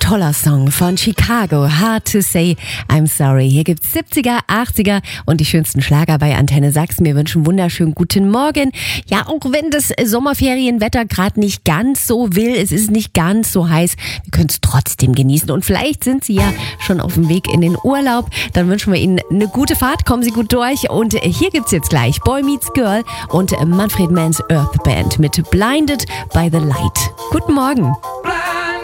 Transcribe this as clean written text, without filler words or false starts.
toller Song von Chicago, Hard to Say I'm Sorry. Hier gibt's 70er, 80er und die schönsten Schlager bei Antenne Sachsen. Wir wünschen wunderschönen guten Morgen. Ja, auch wenn das Sommerferienwetter gerade nicht ganz so will, es ist nicht ganz so heiß, wir können es trotzdem genießen. Und vielleicht sind Sie ja schon auf dem Weg in den Urlaub. Dann wünschen wir Ihnen eine gute Fahrt, kommen Sie gut durch. Und hier gibt's jetzt gleich Boy Meets Girl und Manfred Mann's Earth Band mit Blinded by the Light. Guten Morgen.